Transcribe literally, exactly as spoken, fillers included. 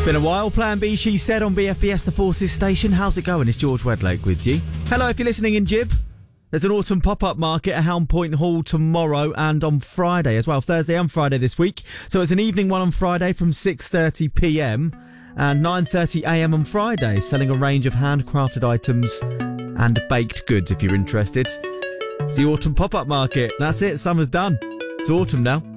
Been a while. Plan B, she said, on B F B S The Forces station. How's it going? It's George Wedlake with you. Hello, if you're listening in Jib. There's an autumn pop-up market at Helm Point Hall tomorrow and on Friday as well. Thursday and Friday this week. So it's an evening one on Friday from six thirty p m and nine thirty a m on Friday, selling a range of handcrafted items and baked goods if you're interested. It's the autumn pop-up market. That's it. Summer's done. It's autumn now.